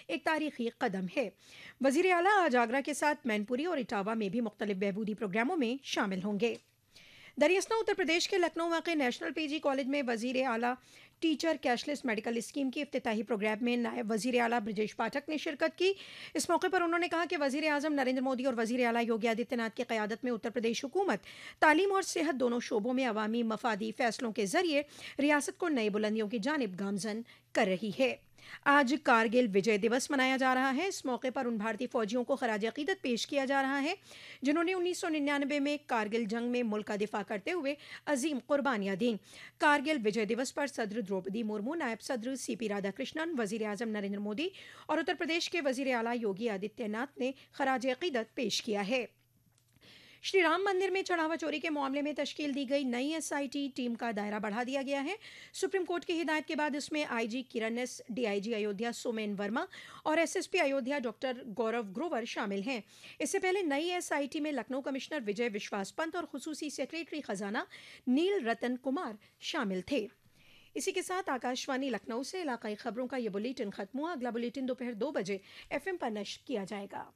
एक तारीखी कदम है। वजीर आला आज आगरा के साथ मैनपुरी और इटावा में भी मुख्तलिफ बहबूदी प्रोग्रामों में शामिल होंगे। दरियासना उत्तर प्रदेश के लखनऊ वाक़ नेशनल पीजी कॉलेज में वजीर आला टीचर कैशलेस मेडिकल स्कीम के इफ्तिताही प्रोग्राम में नायब वजीर आला ब्रजेश पाठक ने शिरकत की। इस मौके पर उन्होंने कहा कि वजीर आज़म नरेंद्र मोदी और वजीर आला योगी आदित्यनाथ की क़यादत में उत्तर प्रदेश हुकूमत तालीम और सेहत दोनों शोबों में अवामी मफादी फैसलों के जरिए रियासत को नई बुलंदियों की जानिब गामजन कर रही है। आज कारगिल विजय दिवस मनाया जा रहा है। इस मौके पर उन भारतीय फौजियों को खराज अकीदत पेश किया जा रहा है जिन्होंने 1999 में कारगिल जंग में मुल्क का दिफा करते हुए अजीम कुर्बानियां दी। कारगिल विजय दिवस पर सदर द्रौपदी मुर्मू, नायब सदर सीपी राधाकृष्णन, वजीर आजम नरेंद्र मोदी और उत्तर प्रदेश के वजीर आला योगी आदित्यनाथ ने खराज अकीदत पेश किया है। श्री राम मंदिर में चढ़ावा चोरी के मामले में तश्कील दी गई नई एसआईटी टीम का दायरा बढ़ा दिया गया है। सुप्रीम कोर्ट की हिदायत के बाद इसमें आईजी किरण एस, डीआईजी अयोध्या सोमेन वर्मा और एसएसपी अयोध्या डॉक्टर गौरव ग्रोवर शामिल हैं। इससे पहले नई एसआईटी में लखनऊ कमिश्नर विजय विश्वास पंत और खुसूसी सेक्रेटरी खजाना नील रतन कुमार शामिल थे। इसी के साथ आकाशवाणी लखनऊ से इलाकाई खबरों का ये बुलेटिन खत्म हुआ। अगला बुलेटिन दोपहर 2 बजे एफएम पर नश्र किया जाएगा।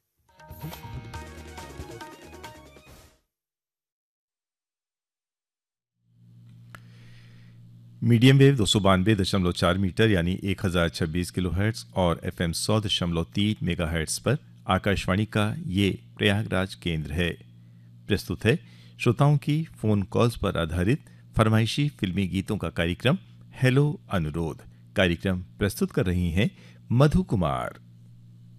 मीडियम वेव 292.4 मीटर यानी 1026 किलोहर्ट्ज़ और एफएम 100.3 मेगाहर्ट्ज़ पर आकाशवाणी का ये प्रयागराज केंद्र है। प्रस्तुत है श्रोताओं की फ़ोन कॉल्स पर आधारित फरमाइशी फिल्मी गीतों का कार्यक्रम हेलो अनुरोध। कार्यक्रम प्रस्तुत कर रही हैं मधु कुमार।